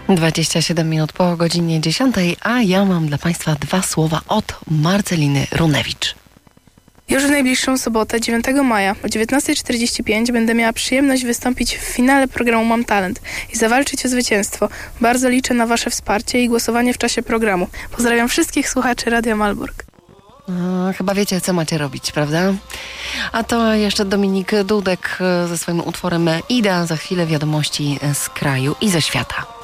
27 minut po godzinie 10, a ja mam dla Państwa 2 słowa od Marceliny Runewicz. Już w najbliższą sobotę, 9 maja o 19:45 będę miała przyjemność wystąpić w finale programu Mam Talent i zawalczyć o zwycięstwo. Bardzo liczę na Wasze wsparcie i głosowanie w czasie programu. Pozdrawiam wszystkich słuchaczy Radia Malbork. Chyba wiecie, co macie robić, prawda? A to jeszcze Dominik Dudek ze swoim utworem Ida. Za chwilę wiadomości z kraju i ze świata.